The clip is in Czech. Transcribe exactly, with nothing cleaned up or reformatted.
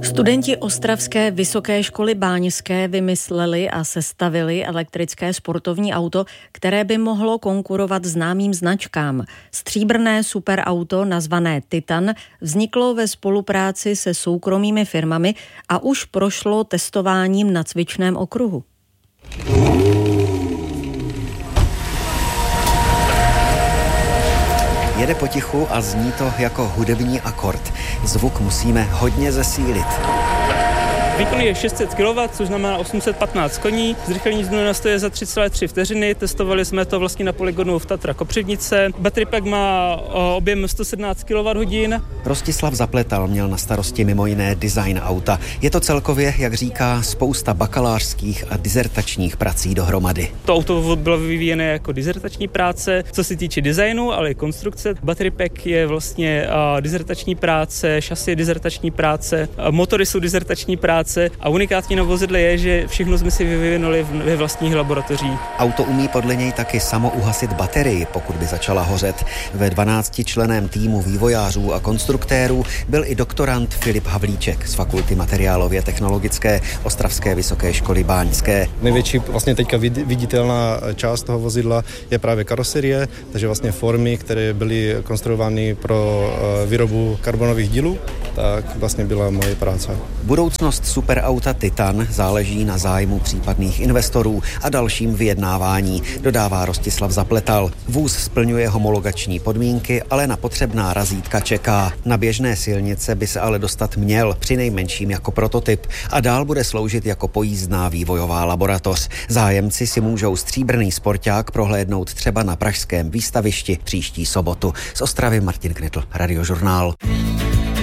Studenti Ostravské vysoké školy báňské vymysleli a sestavili elektrické sportovní auto, které by mohlo konkurovat známým značkám. Stříbrné superauto nazvané Titan vzniklo ve spolupráci se soukromými firmami a už prošlo testováním na cvičném okruhu. Jede potichu a zní to jako hudební akord. Zvuk musíme hodně zesílit. Výkon je šest set kilowattů, což znamená osm set patnáct koní. Zrychlení z nuly na sto je za tři celé tři vteřiny. Testovali jsme to vlastně na poligonu v Tatra Kopřivnice. Battery pack má objem sto sedmnáct kilowatthodin. Rostislav Zapletal měl na starosti mimo jiné design auta. Je to celkově, jak říká, spousta bakalářských a dizertačních prací dohromady. To auto bylo vyvíjené jako dizertační práce, co se týče designu, ale i konstrukce. Battery pack je vlastně uh, dizertační práce, šasy je dizertační práce, uh, motory jsou dizertační práce. A unikátní na vozidle je, že všechno jsme si vyvinuli ve vlastních laboratořích. Auto umí podle něj taky samo uhasit baterii, pokud by začala hořet. Ve dvanáctičlenném týmu vývojářů a konstruktérů byl i doktorant Filip Havlíček z Fakulty materiálově technologické Ostravské vysoké školy báňské. Největší vlastně teďka viditelná část toho vozidla je právě karoserie, takže vlastně formy, které byly konstruovány pro výrobu karbonových dílů, tak vlastně byla moje práce. Budoucnost superauta Titan záleží na zájmu případných investorů a dalším vyjednávání, dodává Rostislav Zapletal. Vůz splňuje homologační podmínky, ale na potřebná razítka čeká. Na běžné silnice by se ale dostat měl, přinejmenším jako prototyp, a dál bude sloužit jako pojízdná vývojová laboratoř. Zájemci si můžou stříbrný sporták prohlédnout třeba na pražském výstavišti příští sobotu. Z Ostravy Martin Knitl, Radiožurnál.